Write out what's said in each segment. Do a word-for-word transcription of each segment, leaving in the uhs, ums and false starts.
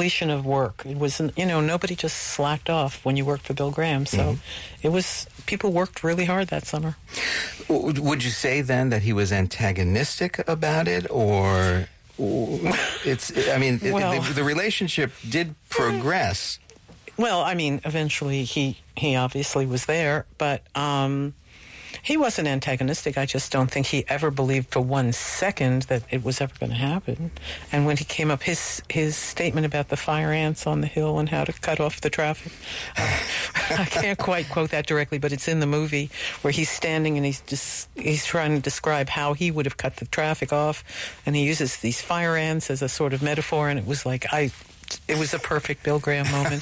completion of work. It wasn't, you know, nobody just slacked off when you worked for Bill Graham. So mm-hmm. it was, people worked really hard that summer. Would you say then that he was antagonistic about it, or it's, I mean, well, it, the, the relationship did progress. Well, I mean, eventually he, he obviously was there, but um, he wasn't antagonistic. I just don't think he ever believed for one second that it was ever going to happen. And when he came up, his his statement about the fire ants on the hill and how to cut off the traffic, uh, I can't quite quote that directly, but it's in the movie where he's standing and he's just he's trying to describe how he would have cut the traffic off, and he uses these fire ants as a sort of metaphor, and it was like I. It was a perfect Bill Graham moment.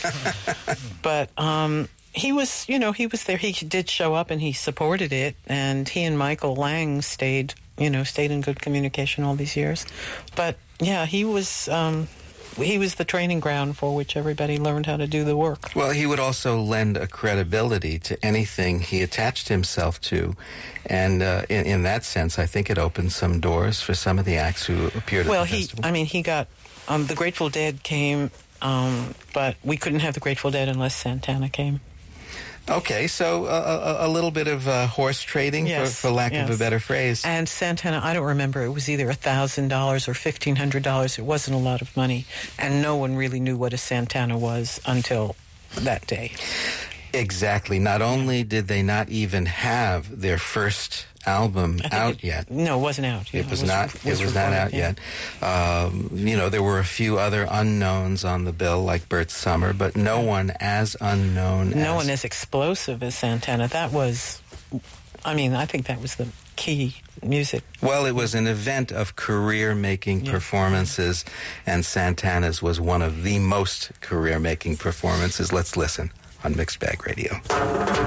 But um, he was, you know, he was there. He did show up and he supported it. And he and Michael Lang stayed, you know, stayed in good communication all these years. But, yeah, he was... Um, he was the training ground for which everybody learned how to do the work. Well, he would also lend a credibility to anything he attached himself to. And uh, in, in that sense, I think it opened some doors for some of the acts who appeared well, at the he, festival. Well, I mean, he got... Um, the Grateful Dead came, um, but we couldn't have the Grateful Dead unless Santana came. Okay, so uh, a, a little bit of uh, horse trading, yes, for, for lack yes. of a better phrase. And Santana, I don't remember, it was either one thousand dollars or fifteen hundred dollars. It wasn't a lot of money. And no one really knew what a Santana was until that day. Exactly. Not only did they not even have their first album out it, yet. No, it wasn't out. It, yeah, was, it was not. Was it was not out yeah. yet. Um, you know, there were a few other unknowns on the bill, like Bert Summer, but no one as unknown. No as... one as explosive as Santana. That was, I mean, I think that was the key music. Well, it was an event of career-making yeah. performances, and Santana's was one of the most career-making performances. Let's listen on Mixed Bag Radio.